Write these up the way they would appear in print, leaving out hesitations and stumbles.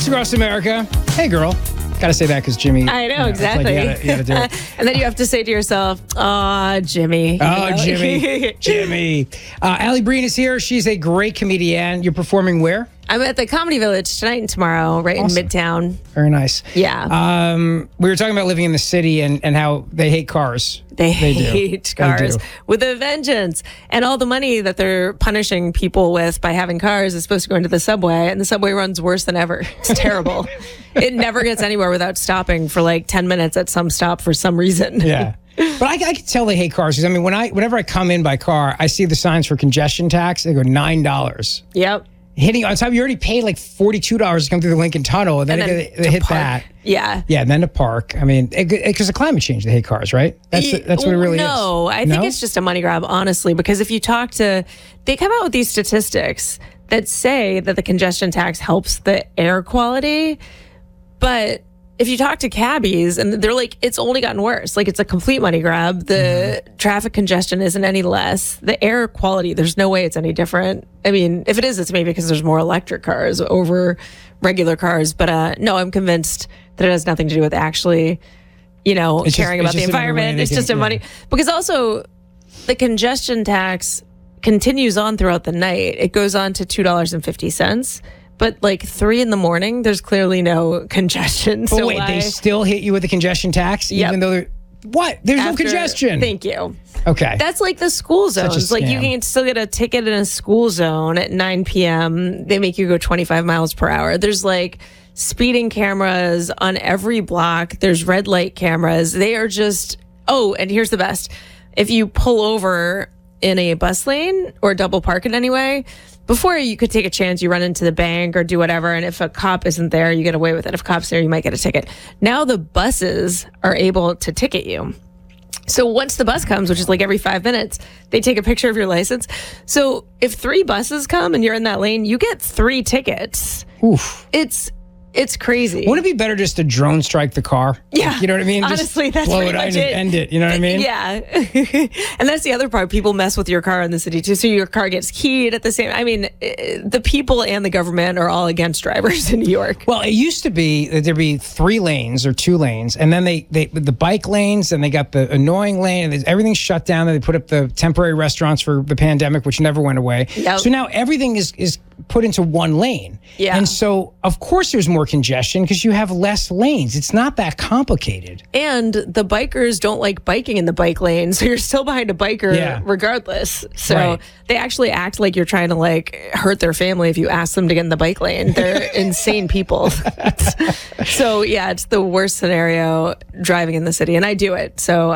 across America. Hey, girl. Gotta say that because Jimmy. I know, exactly. Like you gotta do it. And then you have to say to yourself, "Aw, Jimmy." Oh, Jimmy. Jimmy. Allie Breen is here. She's a great comedian. You're performing where? I'm at the Comedy Village tonight and tomorrow, right Awesome. in Midtown. Very nice. Yeah. We were talking about living in the city and how they hate cars. They do. hate They cars do. with a vengeance. And all the money that they're punishing people with by having cars is supposed to go into the subway, and the subway runs worse than ever. It's terrible. It never gets anywhere without stopping for like 10 minutes at some stop for some reason. Yeah. But I can tell they hate cars because, I mean, whenever I come in by car, I see the signs for congestion tax. They go $9. Yep. Hitting on top, you already paid like $42 to come through the Lincoln Tunnel, and then they hit park. that. Yeah. Yeah, and then to park. I mean, because of climate change, they hate cars, right? That's what it really is. No, I think it's just a money grab, honestly, because if you talk to, they come out with these statistics that say that the congestion tax helps the air quality, but if you talk to cabbies, and they're like, it's only gotten worse. Like, it's a complete money grab. The traffic congestion isn't any less. The air quality, there's no way it's any different. I mean, if it is, it's maybe because there's more electric cars over regular cars. But no, I'm convinced that it has nothing to do with actually, caring about the environment. It's just a money. Because also, the congestion tax continues on throughout the night. It goes on to $2.50. But like 3 a.m, there's clearly no congestion. But wait, they still hit you with the congestion tax, Yep. even though there's no congestion. Thank you. Okay. That's like the school zones. Like, you can still get a ticket in a school zone at 9 p.m. They make you go 25 miles per hour. There's like speeding cameras on every block. There's red light cameras. They are just, and here's the best. If you pull over in a bus lane or double park it anyway, before you could take a chance, you run into the bank or do whatever, and if a cop isn't there, you get away with it. If a cop's there, you might get a ticket. Now the buses are able to ticket you. So once the bus comes, which is like every 5 minutes, they take a picture of your license. So if 3 buses come and you're in that lane, you get 3 tickets. Oof. It's crazy. Wouldn't it be better just to drone strike the car? Yeah. Like, you know what I mean? Honestly, just that's blow pretty it out much and it. end it. You know what I mean? Yeah. And that's the other part. People mess with your car in the city too. So your car gets keyed at the same. I mean, the people and the government are all against drivers in New York. Well, it used to be that there'd be 3 lanes or 2 lanes, and then they the bike lanes, and they got the annoying lane, and everything's shut down. And they put up the temporary restaurants for the pandemic, which never went away. Yep. So now everything is put into 1 lane. Yeah. And so, of course, there's more congestion because you have less lanes. It's not that complicated. And the bikers don't like biking in the bike lane, so you're still behind a biker regardless. So Right. they actually act like you're trying to like hurt their family if you ask them to get in the bike lane. They're insane people. So yeah, it's the worst scenario driving in the city, and I do it. So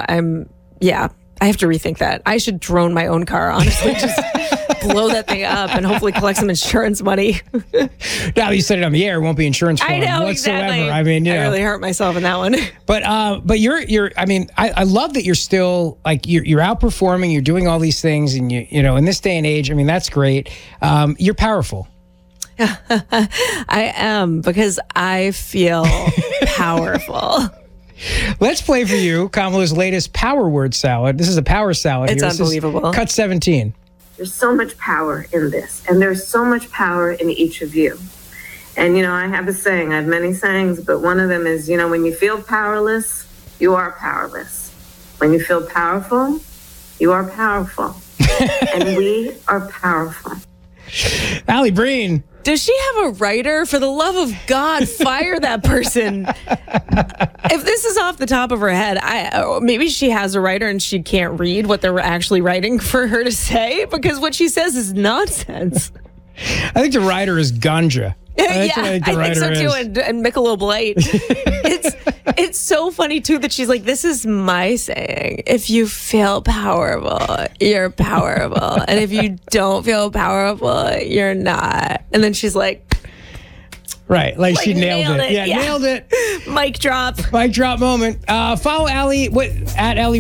I have to rethink that. I should drone my own car, honestly. Just blow that thing up and hopefully collect some insurance money. Now that you said it on the air, it won't be insurance fraud I know, whatsoever. exactly. I mean, I really hurt myself in that one. But you're I mean, I love that you're still like you're outperforming, you're doing all these things, and you know, in this day and age, I mean, that's great. You're powerful. I am, because I feel powerful. Let's play for you Kamala's latest power word salad. This is a power salad. It's here. This unbelievable. Cut 17. There's so much power in this, and there's so much power in each of you. And, I have a saying, I have many sayings, but one of them is, when you feel powerless, you are powerless. When you feel powerful, you are powerful. And we are powerful. Allie Breen. Does she have a writer? For the love of God, fire that person. If this is off the top of her head, maybe she has a writer and she can't read what they're actually writing for her to say, because what she says is nonsense. I think the writer is Ganja. I think so too, and Michelob Light. It's so funny too that she's like, this is my saying. If you feel powerful, you're powerful. And if you don't feel powerful, you're not. And then she's like, right, like she nailed it. Yeah, nailed it. Mic drop. Mic drop moment. Follow Allie at Allie